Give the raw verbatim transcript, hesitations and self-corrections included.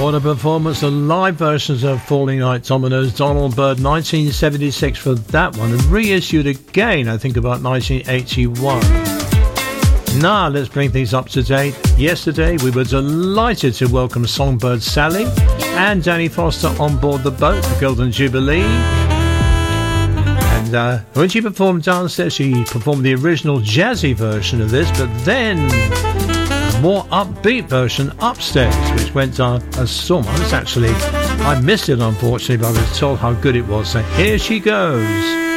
What a performance. The live versions of Falling Like Dominoes. Donald Byrd, nineteen seventy-six for that one, and reissued again, I think, about nineteen eighty-one. Now, let's bring things up to date. Yesterday, we were delighted to welcome Songbird Sally and Danny Foster on board the boat, the Golden Jubilee. And uh, when she performed downstairs, she performed the original jazzy version of this, but then a more upbeat version upstairs, which went down as storm. I was actually, I missed it, unfortunately, but I was told how good it was. So here she goes.